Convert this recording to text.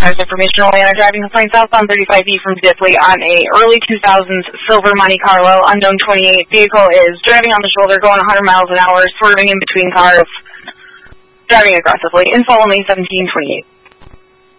Cars information only on a driving complaint southbound 35E from Dipley on a early 2000s silver Monte Carlo. Unknown 28 vehicle is driving on the shoulder, going 100 miles an hour, swerving in between cars, driving aggressively. Info only 1728.